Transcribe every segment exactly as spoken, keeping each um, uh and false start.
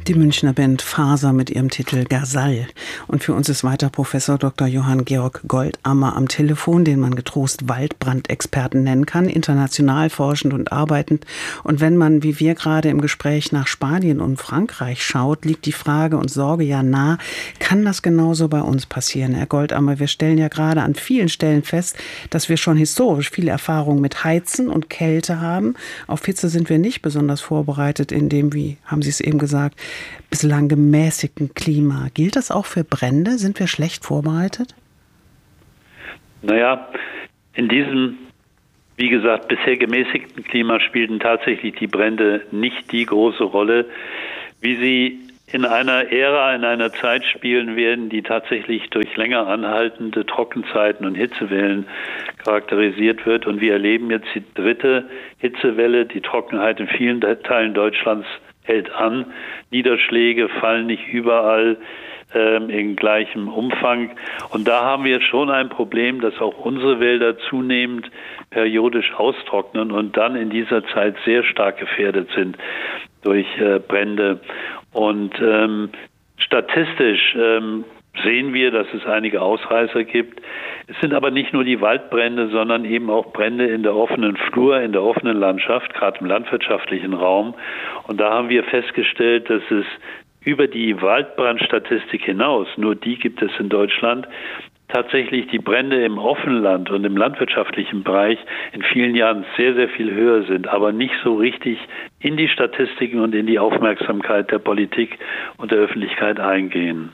Die Münchner Band Faser mit ihrem Titel Gazal. Und für uns ist weiter Professor Doktor Johann Georg Goldammer am Telefon, den man getrost Waldbrandexperten nennen kann, international forschend und arbeitend. Und wenn man, wie wir gerade im Gespräch, nach Spanien und Frankreich schaut, liegt die Frage und Sorge ja nah, kann das genauso bei uns passieren? Herr Goldammer, wir stellen ja gerade an vielen Stellen fest, dass wir schon historisch viele Erfahrungen mit Heizen und Kälte haben. Auf Hitze sind wir nicht besonders vorbereitet in dem, wie haben Sie es eben gesagt, bislang gemäßigten Klima. Gilt das auch für Brände? Sind wir schlecht vorbereitet? Naja, in diesem, wie gesagt, bisher gemäßigten Klima spielten tatsächlich die Brände nicht die große Rolle, wie sie in einer Ära, in einer Zeit spielen werden, die tatsächlich durch länger anhaltende Trockenzeiten und Hitzewellen charakterisiert wird. Und wir erleben jetzt die dritte Hitzewelle. Die Trockenheit in vielen Teilen Deutschlands hält an. Niederschläge fallen nicht überall ähm, in gleichem Umfang. Und da haben wir jetzt schon ein Problem, dass auch unsere Wälder zunehmend periodisch austrocknen und dann in dieser Zeit sehr stark gefährdet sind durch äh, Brände. Und ähm, statistisch ähm, sehen wir, dass es einige Ausreißer gibt. Es sind aber nicht nur die Waldbrände, sondern eben auch Brände in der offenen Flur, in der offenen Landschaft, gerade im landwirtschaftlichen Raum. Und da haben wir festgestellt, dass es über die Waldbrandstatistik hinaus, nur die gibt es in Deutschland, tatsächlich die Brände im Offenland und im landwirtschaftlichen Bereich in vielen Jahren sehr, sehr viel höher sind, aber nicht so richtig in die Statistiken und in die Aufmerksamkeit der Politik und der Öffentlichkeit eingehen.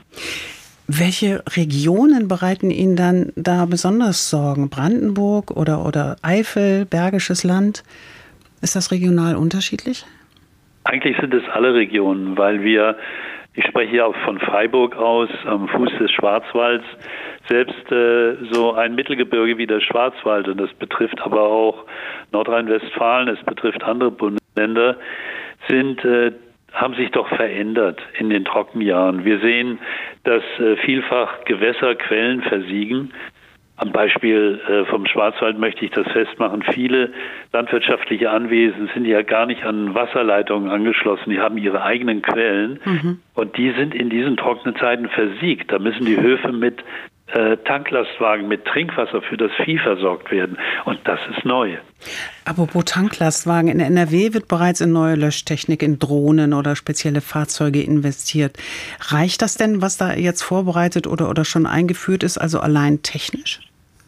Welche Regionen bereiten Ihnen dann da besonders Sorgen? Brandenburg oder, oder Eifel, Bergisches Land? Ist das regional unterschiedlich? Eigentlich sind es alle Regionen, weil wir, ich spreche ja auch von Freiburg aus, am Fuß des Schwarzwalds, selbst äh, so ein Mittelgebirge wie der Schwarzwald, und das betrifft aber auch Nordrhein-Westfalen, es betrifft andere Bundesländer, sind äh, haben sich doch verändert in den Trockenjahren. Wir sehen, dass äh, vielfach Gewässerquellen versiegen. Am Beispiel äh, vom Schwarzwald möchte ich das festmachen. Viele landwirtschaftliche Anwesen sind ja gar nicht an Wasserleitungen angeschlossen. Die haben ihre eigenen Quellen. Mhm. Und die sind in diesen trockenen Zeiten versiegt. Da müssen die Höfe mit äh, Tanklastwagen, mit Trinkwasser für das Vieh versorgt werden. Und das ist neu. Apropos Tanklastwagen, in N R W wird bereits in neue Löschtechnik, in Drohnen oder spezielle Fahrzeuge investiert. Reicht das denn, was da jetzt vorbereitet oder, oder schon eingeführt ist, also allein technisch?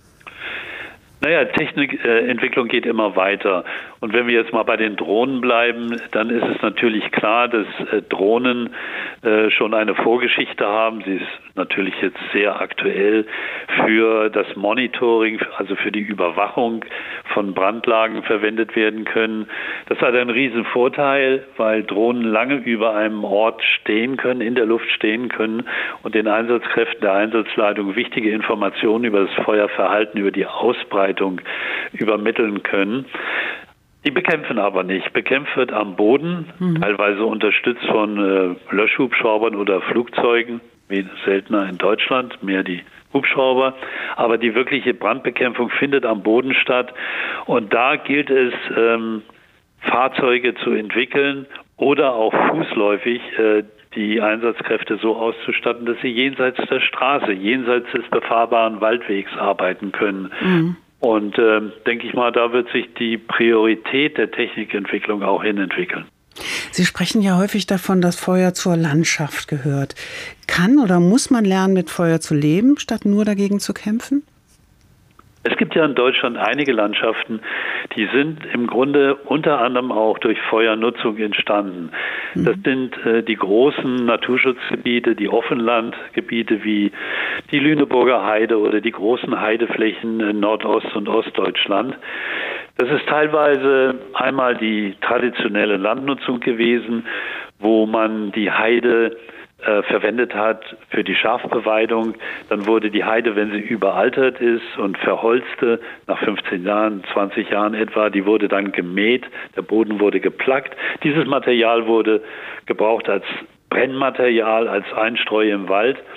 Naja, Technikentwicklung äh, geht immer weiter. Und wenn wir jetzt mal bei den Drohnen bleiben, dann ist es natürlich klar, dass äh, Drohnen äh, schon eine Vorgeschichte haben. Sie ist natürlich jetzt sehr aktuell für das Monitoring, also für die Überwachung von Brandlagen verwendet werden können. Das hat einen riesen Vorteil, weil Drohnen lange über einem Ort stehen können, in der Luft stehen können und den Einsatzkräften der Einsatzleitung wichtige Informationen über das Feuerverhalten, über die Ausbreitung übermitteln können. Die bekämpfen aber nicht. Bekämpft wird am Boden, mhm. teilweise unterstützt von äh, Löschhubschraubern oder Flugzeugen, wie seltener in Deutschland, mehr die Hubschrauber. Aber die wirkliche Brandbekämpfung findet am Boden statt. Und da gilt es, ähm, Fahrzeuge zu entwickeln oder auch fußläufig äh, die Einsatzkräfte so auszustatten, dass sie jenseits der Straße, jenseits des befahrbaren Waldwegs arbeiten können. Mhm. Und äh, denke ich mal, da wird sich die Priorität der Technikentwicklung auch hinentwickeln. Sie sprechen ja häufig davon, dass Feuer zur Landschaft gehört. Kann oder muss man lernen, mit Feuer zu leben, statt nur dagegen zu kämpfen? Es gibt ja in Deutschland einige Landschaften, die sind im Grunde unter anderem auch durch Feuernutzung entstanden. Mhm. Das sind äh, die großen Naturschutzgebiete, die Offenlandgebiete wie die Lüneburger Heide oder die großen Heideflächen in Nordost- und Ostdeutschland. Das ist teilweise einmal die traditionelle Landnutzung gewesen, wo man die Heide verwendet hat für die Schafbeweidung. Dann wurde die Heide, wenn sie überaltert ist und verholzte, nach fünfzehn Jahren, zwanzig Jahren etwa, die wurde dann gemäht, der Boden wurde geplackt. Dieses Material wurde gebraucht als Brennmaterial, als Einstreu im Wald.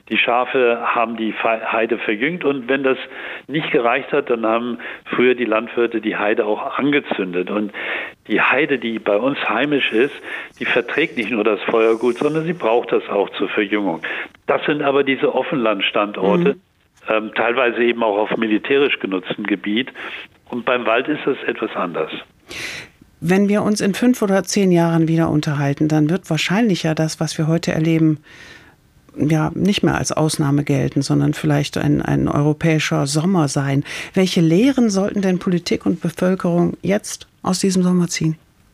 Die Schafe haben die Heide verjüngt und wenn das nicht gereicht hat, dann haben früher die Landwirte die Heide auch angezündet. Und die Heide, die bei uns heimisch ist, die verträgt nicht nur das Feuer gut, sondern sie braucht das auch zur Verjüngung. Das sind aber diese Offenlandstandorte, mhm. ähm, teilweise eben auch auf militärisch genutztem Gebiet. Und beim Wald ist das etwas anders. Wenn wir uns in fünf oder zehn Jahren wieder unterhalten, dann wird wahrscheinlich ja das, was wir heute erleben, ja nicht mehr als Ausnahme gelten, sondern vielleicht ein, ein europäischer Sommer sein. Welche Lehren sollten denn Politik und Bevölkerung jetzt aus diesem Sommer ziehen?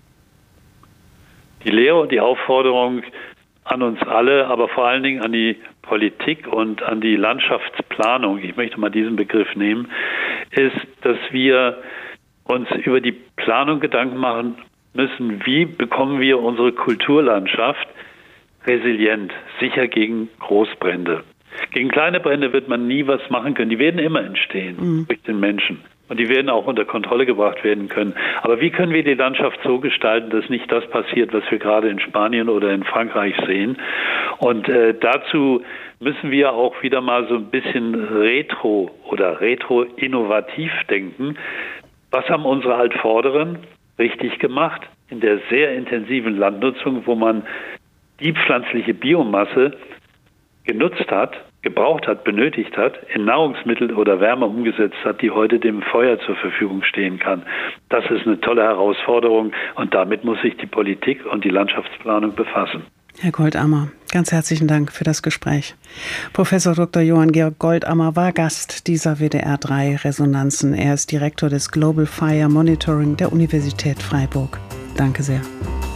Die Lehre und die Aufforderung an uns alle, aber vor allen Dingen an die Politik und an die Landschaftsplanung, ich möchte mal diesen Begriff nehmen, ist, dass wir uns über die Planung Gedanken machen müssen, wie bekommen wir unsere Kulturlandschaft resilient, sicher gegen Großbrände. Gegen kleine Brände wird man nie was machen können. Die werden immer entstehen mhm. durch den Menschen. Und die werden auch unter Kontrolle gebracht werden können. Aber wie können wir die Landschaft so gestalten, dass nicht das passiert, was wir gerade in Spanien oder in Frankreich sehen? Und äh, dazu müssen wir auch wieder mal so ein bisschen retro oder retro-innovativ denken. Was haben unsere Altvorderen richtig gemacht in der sehr intensiven Landnutzung, wo man die pflanzliche Biomasse genutzt hat, gebraucht hat, benötigt hat, in Nahrungsmittel oder Wärme umgesetzt hat, die heute dem Feuer zur Verfügung stehen kann. Das ist eine tolle Herausforderung und damit muss sich die Politik und die Landschaftsplanung befassen. Herr Goldammer, ganz herzlichen Dank für das Gespräch. Professor Doktor Johann Georg Goldammer war Gast dieser W D R drei Resonanzen. Er ist Direktor des Global Fire Monitoring der Universität Freiburg. Danke sehr.